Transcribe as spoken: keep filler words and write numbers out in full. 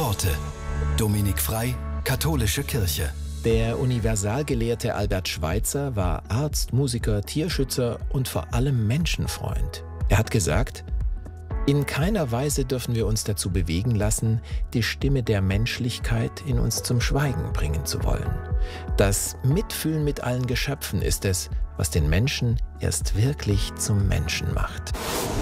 Worte. Dominik Frei, Katholische Kirche. Der Universalgelehrte Albert Schweitzer war Arzt, Musiker, Tierschützer und vor allem Menschenfreund. Er hat gesagt: In keiner Weise dürfen wir uns dazu bewegen lassen, die Stimme der Menschlichkeit in uns zum Schweigen bringen zu wollen. Das Mitfühlen mit allen Geschöpfen ist es, was den Menschen erst wirklich zum Menschen macht.